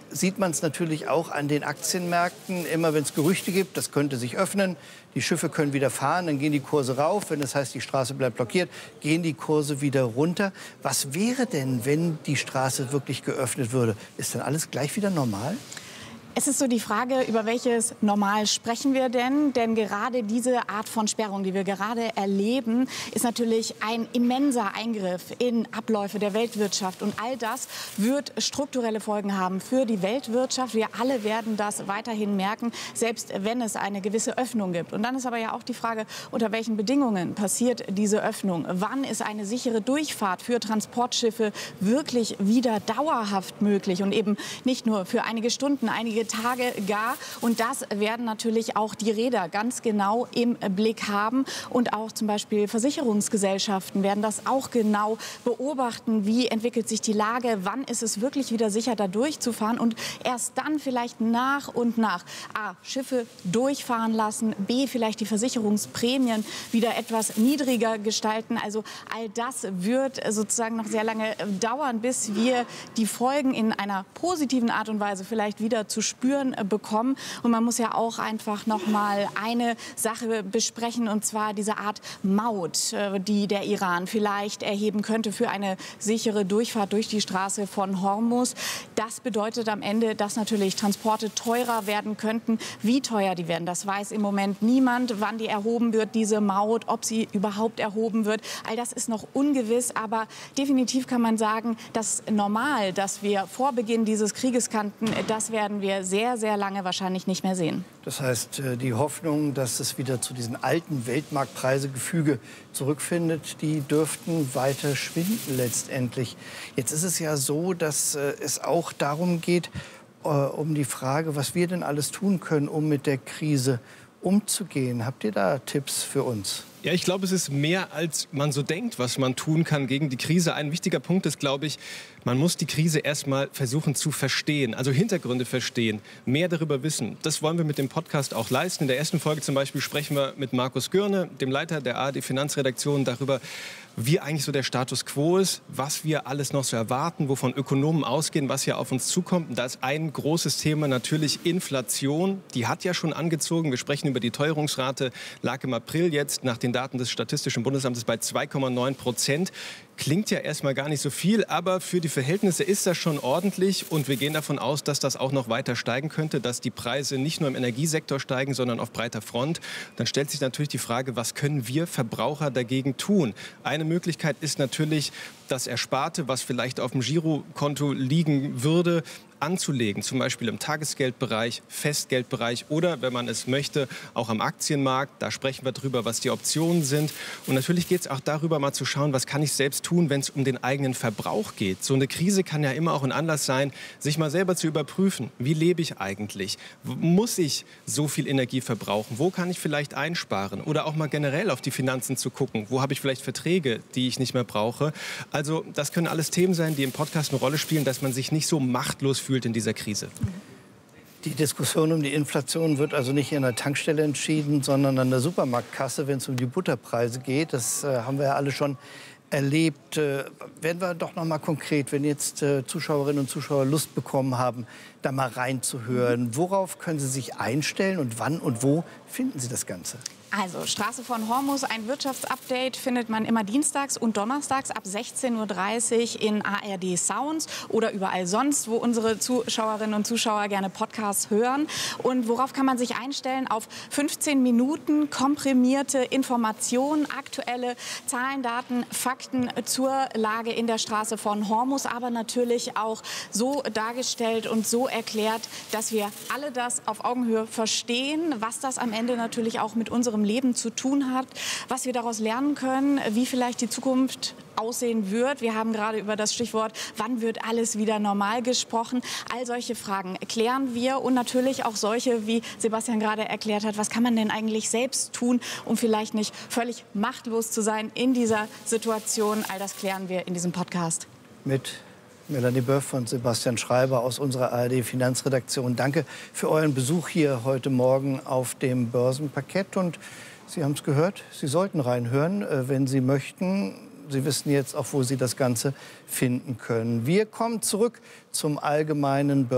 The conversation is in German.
sieht man es natürlich auch an den Aktienmärkten. Immer wenn es Gerüchte gibt, das könnte sich öffnen, die Schiffe können wieder fahren, dann gehen die Kurse rauf. Wenn das heißt, die Straße bleibt blockiert, gehen die Kurse wieder runter. Was wäre denn, wenn die Straße wirklich geöffnet würde? Ist dann alles gleich wieder normal? Es ist so die Frage, über welches Normal sprechen wir denn? Denn gerade diese Art von Sperrung, die wir gerade erleben, ist natürlich ein immenser Eingriff in Abläufe der Weltwirtschaft. Und all das wird strukturelle Folgen haben für die Weltwirtschaft. Wir alle werden das weiterhin merken, selbst wenn es eine gewisse Öffnung gibt. Und dann ist aber ja auch die Frage, unter welchen Bedingungen passiert diese Öffnung? Wann ist eine sichere Durchfahrt für Transportschiffe wirklich wieder dauerhaft möglich? Und eben nicht nur für einige Stunden, einige Tage gar. Und das werden natürlich auch die Reeder ganz genau im Blick haben. Und auch zum Beispiel Versicherungsgesellschaften werden das auch genau beobachten. Wie entwickelt sich die Lage? Wann ist es wirklich wieder sicher, da durchzufahren? Und erst dann vielleicht nach und nach A, Schiffe durchfahren lassen, B, vielleicht die Versicherungsprämien wieder etwas niedriger gestalten. Also all das wird sozusagen noch sehr lange dauern, bis wir die Folgen in einer positiven Art und Weise vielleicht wieder zu spüren bekommen. Und man muss ja auch einfach noch mal eine Sache besprechen, und zwar diese Art Maut, die der Iran vielleicht erheben könnte für eine sichere Durchfahrt durch die Straße von Hormuz. Das bedeutet am Ende, dass natürlich Transporte teurer werden könnten. Wie teuer die werden, das weiß im Moment niemand. Wann die erhoben wird, diese Maut, ob sie überhaupt erhoben wird, all das ist noch ungewiss. Aber definitiv kann man sagen, das Normal, das wir vor Beginn dieses Krieges kannten, das werden wir sehr, sehr lange wahrscheinlich nicht mehr sehen. Das heißt, die Hoffnung, dass es wieder zu diesen alten Weltmarktpreisegefüge zurückfindet, die dürften weiter schwinden letztendlich. Jetzt ist es ja so, dass es auch darum geht, um die Frage, was wir denn alles tun können, um mit der Krise umzugehen. Habt ihr da Tipps für uns? Ja, ich glaube, es ist mehr, als man so denkt, was man tun kann gegen die Krise. Ein wichtiger Punkt ist, glaube ich, man muss die Krise erstmal versuchen zu verstehen, also Hintergründe verstehen, mehr darüber wissen. Das wollen wir mit dem Podcast auch leisten. In der ersten Folge zum Beispiel sprechen wir mit Markus Gürne, dem Leiter der ARD-Finanzredaktion, darüber, wie eigentlich so der Status quo ist, was wir alles noch so erwarten, wovon Ökonomen ausgehen, was hier auf uns zukommt. Und da ist ein großes Thema natürlich Inflation. Die hat ja schon angezogen. Wir sprechen über die Teuerungsrate, lag im April jetzt nach den Daten des Statistischen Bundesamtes bei 2,9%. Klingt ja erstmal gar nicht so viel, aber für die Verhältnisse ist das schon ordentlich. Und wir gehen davon aus, dass das auch noch weiter steigen könnte, dass die Preise nicht nur im Energiesektor steigen, sondern auf breiter Front. Dann stellt sich natürlich die Frage, was können wir Verbraucher dagegen tun? Eine Möglichkeit ist natürlich, das Ersparte, was vielleicht auf dem Girokonto liegen würde, anzulegen, zum Beispiel im Tagesgeldbereich, Festgeldbereich oder, wenn man es möchte, auch am Aktienmarkt. Da sprechen wir drüber, was die Optionen sind. Und natürlich geht es auch darüber, mal zu schauen, was kann ich selbst tun, wenn es um den eigenen Verbrauch geht. So eine Krise kann ja immer auch ein Anlass sein, sich mal selber zu überprüfen. Wie lebe ich eigentlich? Muss ich so viel Energie verbrauchen? Wo kann ich vielleicht einsparen? Oder auch mal generell auf die Finanzen zu gucken. Wo habe ich vielleicht Verträge, die ich nicht mehr brauche? Also das können alles Themen sein, die im Podcast eine Rolle spielen, dass man sich nicht so machtlos fühlt in dieser Krise. Die Diskussion um die Inflation wird also nicht in der Tankstelle entschieden, sondern an der Supermarktkasse, wenn es um die Butterpreise geht. Das haben wir ja alle schon erlebt. Werden wir doch noch mal konkret, wenn jetzt Zuschauerinnen und Zuschauer Lust bekommen haben, da mal reinzuhören. Worauf können Sie sich einstellen und wann und wo finden Sie das Ganze? Also, Straße von Hormuz, ein Wirtschaftsupdate findet man immer dienstags und donnerstags ab 16:30 Uhr in ARD Sounds oder überall sonst, wo unsere Zuschauerinnen und Zuschauer gerne Podcasts hören. Und worauf kann man sich einstellen? Auf 15 Minuten komprimierte Informationen, aktuelle Zahlen, Daten, Fakten zur Lage in der Straße von Hormuz, aber natürlich auch so dargestellt und so erklärt, dass wir alle das auf Augenhöhe verstehen, was das am Ende natürlich auch mit unserem Leben zu tun hat, was wir daraus lernen können, wie vielleicht die Zukunft aussehen wird. Wir haben gerade über das Stichwort, wann wird alles wieder normal gesprochen. All solche Fragen klären wir und natürlich auch solche, wie Sebastian gerade erklärt hat, was kann man denn eigentlich selbst tun, um vielleicht nicht völlig machtlos zu sein in dieser Situation. All das klären wir in diesem Podcast. Mit Melanie Böff und Sebastian Schreiber aus unserer ARD-Finanzredaktion. Danke für euren Besuch hier heute Morgen auf dem Börsenparkett. Und Sie haben es gehört, Sie sollten reinhören, wenn Sie möchten. Sie wissen jetzt auch, wo Sie das Ganze finden können. Wir kommen zurück zum allgemeinen